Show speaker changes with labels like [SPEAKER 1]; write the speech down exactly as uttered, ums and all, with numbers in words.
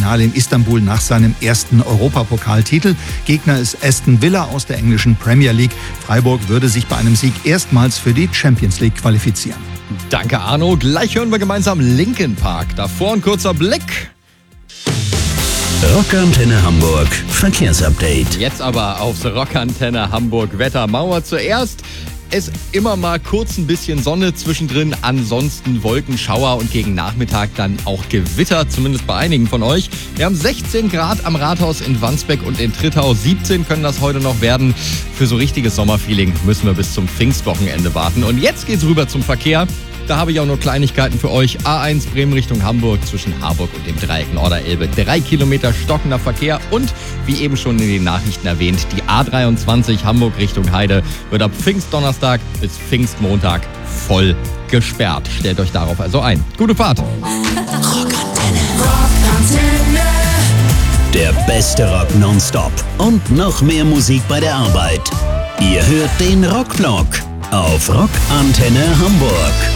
[SPEAKER 1] Finale in Istanbul nach seinem ersten Europapokaltitel. Gegner ist Aston Villa aus der englischen Premier League. Freiburg würde sich bei einem Sieg erstmals für die Champions League qualifizieren.
[SPEAKER 2] Danke, Arno. Gleich hören wir gemeinsam Linkin Park. Davor ein kurzer Blick.
[SPEAKER 3] Rockantenne Hamburg Verkehrsupdate.
[SPEAKER 2] Jetzt aber aufs Rockantenne Hamburg Wettermauer. Zuerst ist immer mal kurz ein bisschen Sonne zwischendrin, ansonsten Wolken, Schauer und gegen Nachmittag dann auch Gewitter, zumindest bei einigen von euch. Wir haben sechzehn Grad am Rathaus in Wandsbek und in Trittau, siebzehn können das heute noch werden. Für so richtiges Sommerfeeling müssen wir bis zum Pfingstwochenende warten. Und jetzt geht's rüber zum Verkehr. Da habe ich auch nur Kleinigkeiten für euch. A eins Bremen Richtung Hamburg zwischen Harburg und dem Dreieck Norderelbe. Drei Kilometer stockender Verkehr und, wie eben schon in den Nachrichten erwähnt, die A dreiundzwanzig Hamburg Richtung Heide wird ab Pfingstdonnerstag bis Pfingstmontag voll gesperrt. Stellt euch darauf also ein. Gute Fahrt!
[SPEAKER 3] Rockantenne. Rockantenne. Der beste Rock nonstop und noch mehr Musik bei der Arbeit. Ihr hört den Rockblock auf Rockantenne Hamburg.